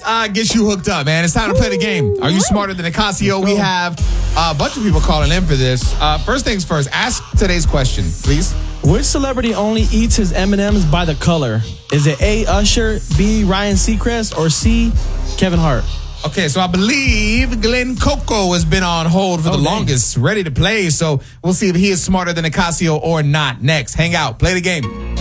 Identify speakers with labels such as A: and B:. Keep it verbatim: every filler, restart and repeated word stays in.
A: uh, get you hooked up, man. It's time to play the game. Are you smarter than Nicasio? We have a bunch of people calling in for this. Uh, first things first, ask today's question, please.
B: Which celebrity only eats his M and M's by the color? Is it A, Usher, B, Ryan Seacrest, or C, Kevin Hart?
A: Okay, so I believe Glenn Coco has been on hold for
B: Oh,
A: the
B: dang.
A: longest, ready to play. So we'll see if he is smarter than Nicasio or not. Next, hang out, play the game.